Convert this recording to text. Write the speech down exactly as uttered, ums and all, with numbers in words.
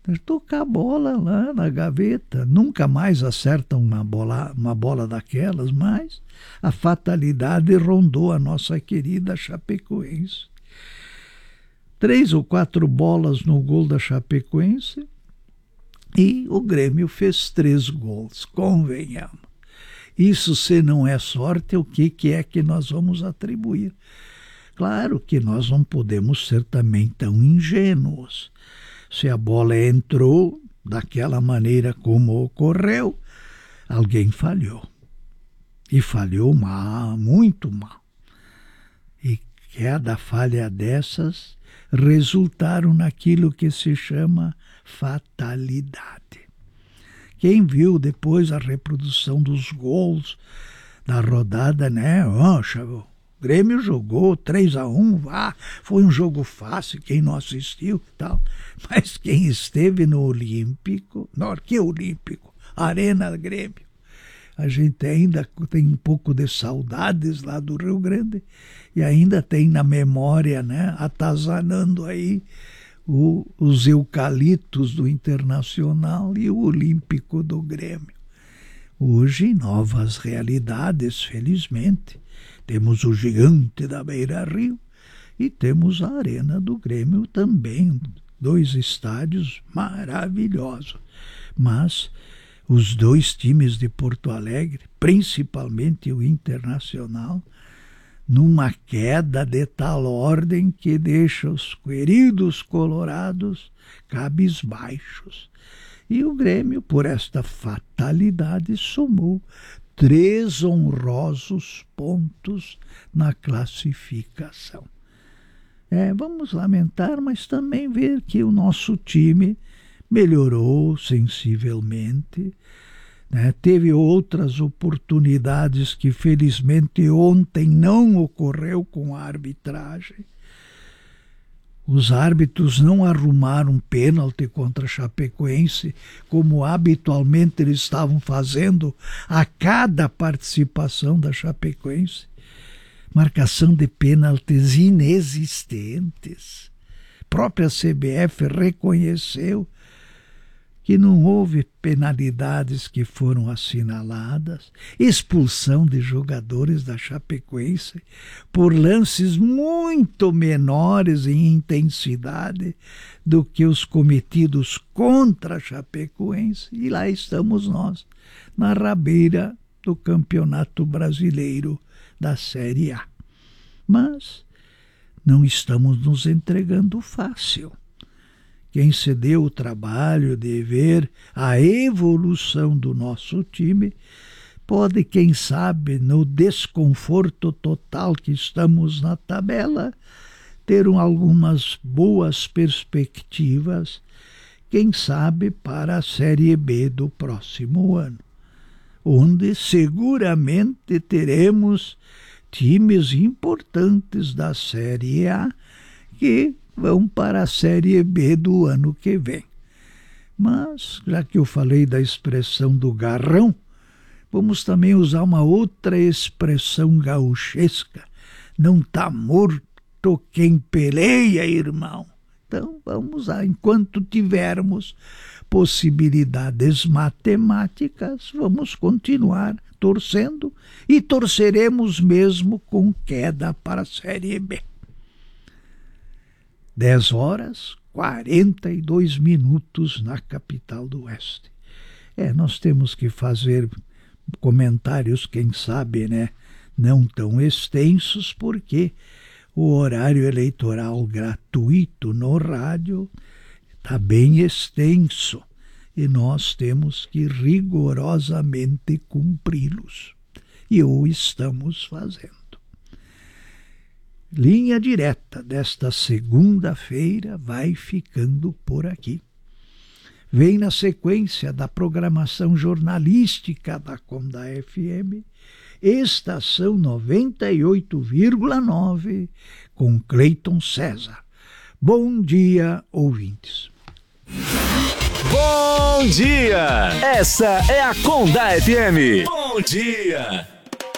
tocar a bola lá na gaveta. Nunca mais acertam uma bola, uma bola daquelas, mas a fatalidade rondou a nossa querida Chapecoense. Três ou quatro bolas no gol da Chapecoense e o Grêmio fez três gols, convenhamos. Isso, se não é sorte, o que, que é que nós vamos atribuir? Claro que nós não podemos ser também tão ingênuos. Se a bola entrou daquela maneira como ocorreu, alguém falhou. E falhou mal, muito mal. E cada falha dessas resultaram naquilo que se chama fatalidade. Quem viu depois a reprodução dos gols da rodada, né? Oh, o Grêmio jogou três a um, ah, foi um jogo fácil, quem não assistiu e tal. Mas quem esteve no Olímpico, não, que Olímpico? Arena Grêmio. A gente ainda tem um pouco de saudades lá do Rio Grande e ainda tem na memória, né, atazanando aí o, os eucaliptos do Internacional e o Olímpico do Grêmio. Hoje, novas realidades, felizmente. Temos o gigante da Beira-Rio e temos a Arena do Grêmio também, dois estádios maravilhosos. Mas os dois times de Porto Alegre, principalmente o Internacional, numa queda de tal ordem que deixa os queridos colorados cabisbaixos. E o Grêmio, por esta fatalidade, somou três honrosos pontos na classificação. É, vamos lamentar, mas também ver que o nosso time melhorou sensivelmente, né? Teve outras oportunidades que felizmente ontem não ocorreu com a arbitragem. Os árbitros não arrumaram pênalti contra a Chapecoense, como habitualmente eles estavam fazendo a cada participação da Chapecoense. Marcação de pênaltis inexistentes. A própria C B F reconheceu que não houve penalidades que foram assinaladas, expulsão de jogadores da Chapecoense por lances muito menores em intensidade do que os cometidos contra a Chapecoense, e lá estamos nós, na rabeira do Campeonato Brasileiro da Série A. Mas não estamos nos entregando fácil. Quem se deu o trabalho de ver a evolução do nosso time pode, quem sabe, no desconforto total que estamos na tabela, ter algumas boas perspectivas, quem sabe, para a Série B do próximo ano, onde seguramente teremos times importantes da Série A que vão para a Série B do ano que vem. Mas, já que eu falei da expressão do garrão, vamos também usar uma outra expressão gauchesca. Não tá morto quem peleia, irmão. Então, vamos lá. Enquanto tivermos possibilidades matemáticas, vamos continuar torcendo e torceremos mesmo com queda para a Série B. dez horas, quarenta e dois minutos na capital do Oeste. É, nós temos que fazer comentários, quem sabe, né, não tão extensos, porque o horário eleitoral gratuito no rádio está bem extenso e nós temos que rigorosamente cumpri-los. E o estamos fazendo. Linha Direta desta segunda-feira vai ficando por aqui. Vem na sequência da programação jornalística da Conda F M, Estação noventa e oito vírgula nove, com Cleiton César. Bom dia, ouvintes. Bom dia! Essa é a Conda F M. Bom dia!